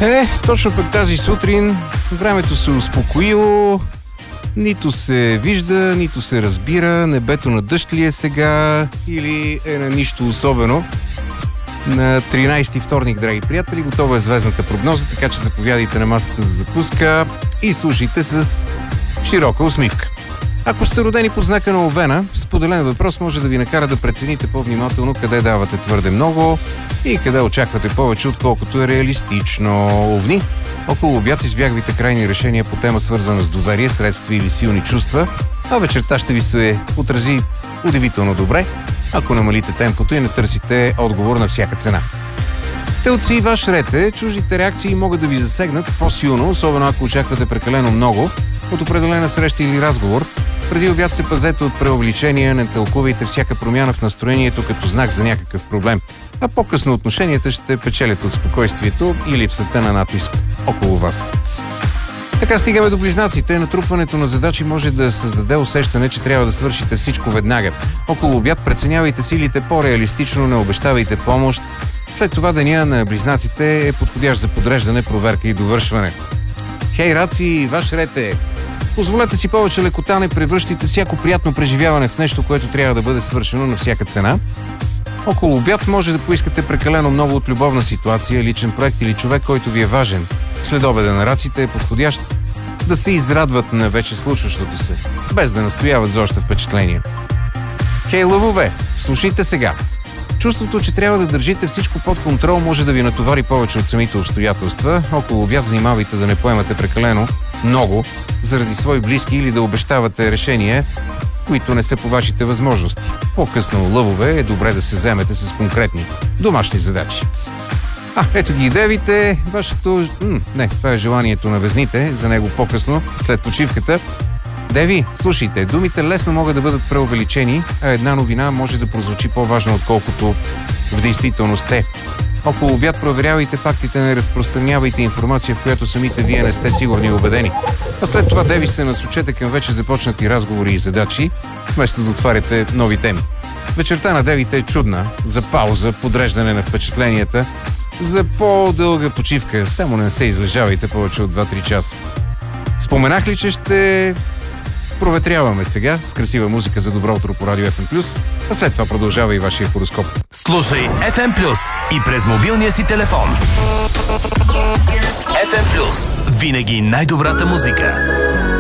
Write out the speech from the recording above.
Точно пък тази сутрин времето се успокоило, нито се вижда, нито се разбира, небето на дъжд ли е сега или е на нищо особено. На 13-ти вторник, драги приятели, готова е звездната прогноза, така че заповядайте на масата за закуска и слушайте с широка усмивка. Ако сте родени под знака на Овена, споделен въпрос може да ви накара да прецените по-внимателно къде давате твърде много и къде очаквате повече, отколкото е реалистично. Овни, около обяд избягвайте крайни решения по тема, свързана с доверие, средства или силни чувства, а вечерта ще ви се отрази удивително добре, ако намалите темпото и не търсите отговор на всяка цена. Телци, ваш ред е, чуждите реакции могат да ви засегнат по-силно, особено ако очаквате прекалено много от определена среща или разговор. Преди обяд се пазете от преувеличения, не тълкувайте всяка промяна в настроението като знак за някакъв проблем, а по-късно отношенията ще печелят от спокойствието и липсата на натиск около вас. Така стигаме до близнаците. Натрупването на задачи може да създаде усещане, че трябва да свършите всичко веднага. Около обяд преценявайте силите по-реалистично, не обещавайте помощ. След това деня на близнаците е подходящ за подреждане, проверка и довършване. Хей, раци, ваш ред е. Позволете си повече лекота, не превръщайте всяко приятно преживяване в нещо, което трябва да бъде свършено на всяка цена. Около обяд може да поискате прекалено много от любовна ситуация, личен проект или човек, който ви е важен. След обеда на раците е подходящ да се израдват на вече случващото се, без да настояват за още впечатления. Хей, лъвове, слушайте сега. Чувството, че трябва да държите всичко под контрол, може да ви натовари повече от самите обстоятелства. Около обяд внимавайте да не поемате прекалено много заради свои близки или да обещавате решения, които не са по вашите възможности. По-късно, лъвове, е добре да се вземете с конкретни домашни задачи. Ето ги и девите. Вашето... това е желанието на везните, за него по-късно, след почивката. Деви, слушайте, думите лесно могат да бъдат преувеличени, а една новина може да прозвучи по-важна, отколкото в действителност е. Около обяд проверявайте фактите, не разпространявайте информация, в която самите вие не сте сигурни и убедени. А след това, деви, се насочете към вече започнати разговори и задачи, вместо да отваряте нови теми. Вечерта на девите е чудна, за пауза, подреждане на впечатленията, за по-дълга почивка. Само не се излежавайте повече от 2-3 часа. Споменах ли, че ще проветряваме сега с красива музика за добро утро по радио FM+, а след това продължава и вашия хороскоп. Слушай FM+, и през мобилния си телефон. FM+, винаги най-добрата музика.